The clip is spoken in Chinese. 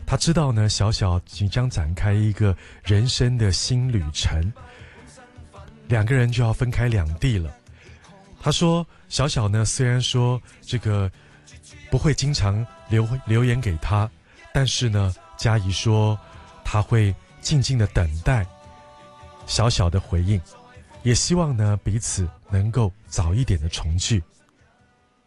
他知道呢，小小即将展开一个人生的新旅程，两个人就要分开两地了。他说小小呢，虽然说这个不会经常留言给他，但是呢，佳怡说他会静静的等待小小的回应，也希望呢彼此能够早一点的重聚。